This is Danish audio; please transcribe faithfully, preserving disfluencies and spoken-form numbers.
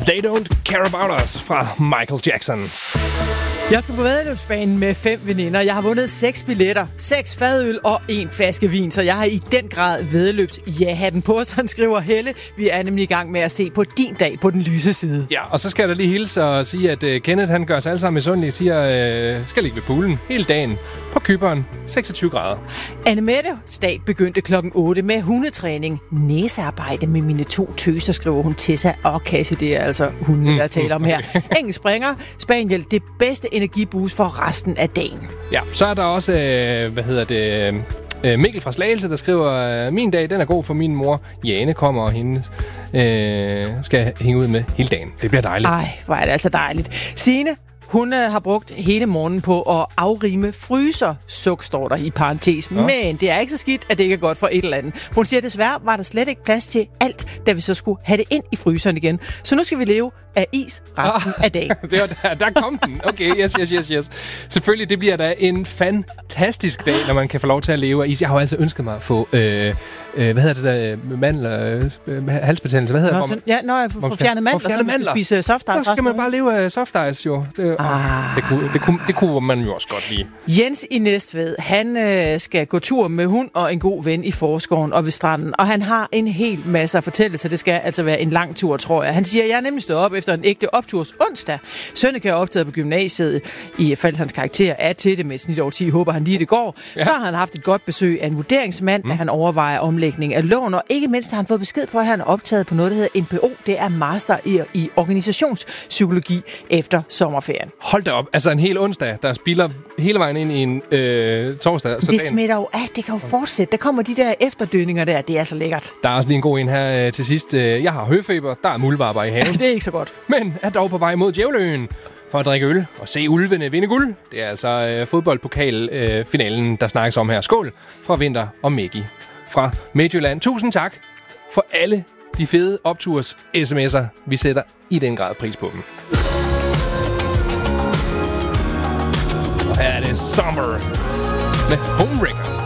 They Don't Care About Us fra Michael Jackson. Jeg skal på væddeløbsbanen med fem veninder. Jeg har vundet seks billetter, seks fadøl og en flaske vin, så jeg har i den grad væddeløbs ja-hatten på. Så han skriver, Helle, vi er nemlig i gang med at se på din dag på den lyse side. Ja, og så skal jeg da lige hilse og sige, at uh, Kenneth han gør os alle sammen misundelige, siger, uh, skal ligge ved poolen hele dagen på Cypern, seksogtyve grader. Annemette Stad begyndte klokken otte med hundetræning. Næsearbejde med mine to tøser, skriver hun. Tessa og Cassie, det er altså hunden, mm, jeg taler om her. Okay. Engen springer, Spaniel, det bedste energiboost for resten af dagen. Ja, så er der også, øh, hvad hedder det, øh, Mikkel fra Slagelse, der skriver, min dag, den er god for min mor. Jane kommer, og hende øh, skal hænge ud med hele dagen. Det bliver dejligt. Ej, hvor er det altså dejligt. Signe, hun øh, har brugt hele morgenen på at afrime fryser. Suk står der i parentesen. Ja. Men det er ikke så skidt, at det ikke er godt for et eller andet. For hun siger, desværre var der slet ikke plads til alt, da vi så skulle have det ind i fryseren igen. Så nu skal vi leve af is resten oh, af dagen. Det var der, der kom den. Okay, yes, yes, yes, yes. Selvfølgelig, det bliver da en fantastisk dag, når man kan få lov til at leve af is. Jeg har jo altid ønsket mig at få, øh, øh, hvad hedder det der, mandler, øh, halsbetændelse, hvad hedder nå, det? Sådan, ja, når jeg får fjernet mandler, så man skal spise soft ice. Så skal man bare leve af soft ice, jo. Det, ah. det, kunne, det, kunne, det kunne man jo også godt lide. Jens i Næstved, han øh, skal gå tur med hund og en god ven i Forskoven og ved stranden. Og han har en hel masse at fortælle, så det skal altså være en lang tur, tror jeg. Han siger, jeg er nemlig stået op efter en ægte opturs onsdag. Sønneke er optaget på gymnasiet i faldt hans karakter er til det med snit over ti. Håber han lige det går. Ja. Så har han haft et godt besøg af en vurderingsmand, mm. da han overvejer omlægning af lån. Og ikke mindst har han fået besked på, at han er optaget på noget, der hedder N P O. Det er master i, i organisationspsykologi efter sommerferien. Hold da op. Altså en hel onsdag, der spiller hele vejen ind i en øh, torsdag. Så det dagen... smitter jo af. Det kan jo fortsætte. Der kommer de der efterdønninger der. Det er så lækkert. Der er også lige en god en her øh, til sidst. Jeg har høfeber. Der er muldvarper i haven. Det er ikke så godt. Men er dog på vej mod Djævleøen for at drikke øl og se ulvene vinde guld. Det er altså øh, fodboldpokal-finalen, øh, der snakkes om her. Skål fra Vinter og Maggie fra Midtjylland. Tusind tak for alle de fede opturs sms'er. Vi sætter i den grad pris på dem. Og her er det Summer med Homewrecker.